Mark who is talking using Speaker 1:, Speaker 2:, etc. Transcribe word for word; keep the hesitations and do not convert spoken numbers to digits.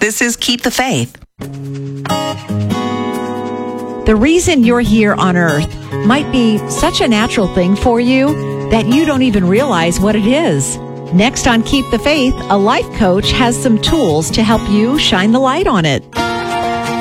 Speaker 1: This is Keep the Faith.
Speaker 2: The reason you're here on Earth might be such a natural thing for you that you don't even realize what it is. Next on Keep the Faith, a life coach has some tools to help you shine the light on it.